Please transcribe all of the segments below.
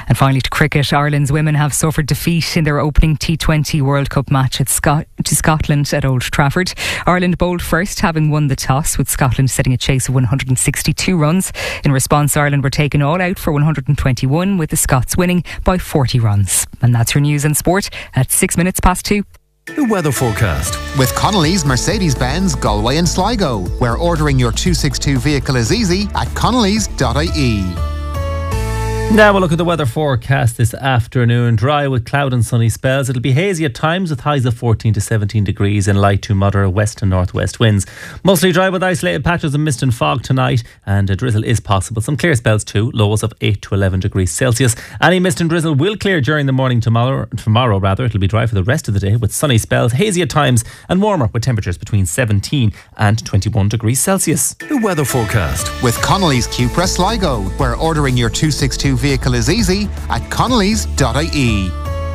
And finally to cricket, Ireland's women have suffered defeat in their opening T20 World Cup match to Scotland at Old Trafford. Ireland bowled first, having won the toss, with Scotland setting a chase of 162 runs. In response, Ireland were taken all out for 121, with the Scots winning by 40 runs. And that's your news and sport at 2:06. The weather forecast with Connolly's Mercedes-Benz Galway and Sligo, where ordering your 262 vehicle is easy at connellys.ie. Now we'll look at the weather forecast this afternoon. Dry with cloud and sunny spells. It'll be hazy at times with highs of 14 to 17 degrees and light to moderate west and northwest winds. Mostly dry with isolated patches of mist and fog tonight, and a drizzle is possible. Some clear spells too, lows of 8 to 11 degrees Celsius. Any mist and drizzle will clear during the morning tomorrow. It'll be dry for the rest of the day with sunny spells, hazy at times and warmer with temperatures between 17 and 21 degrees Celsius. The weather forecast with Connolly's Cupra Sligo, where ordering your 262 vehicle is easy at connellys.ie.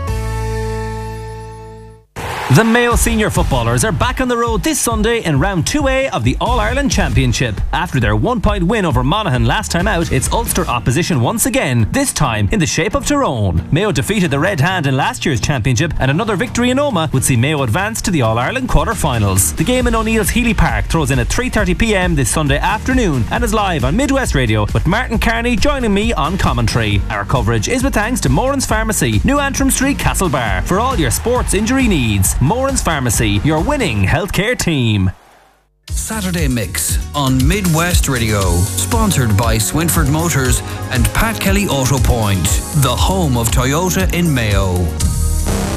The Mayo senior footballers are back on the road this Sunday in round 2A of the All-Ireland Championship. After their 1-point win over Monaghan last time out, it's Ulster opposition once again, this time in the shape of Tyrone. Mayo defeated the Red Hand in last year's championship, and another victory in Omagh would see Mayo advance to the All-Ireland quarter-finals. The game in O'Neill's Healy Park throws in at 3:30pm this Sunday afternoon and is live on Midwest Radio, with Martin Carney joining me on commentary. Our coverage is with thanks to Moran's Pharmacy, New Antrim Street, Castlebar, for all your sports injury needs. Moran's Pharmacy, your winning healthcare team. Saturday Mix on Midwest Radio, sponsored by Swinford Motors and Pat Kelly Auto Point, the home of Toyota in Mayo.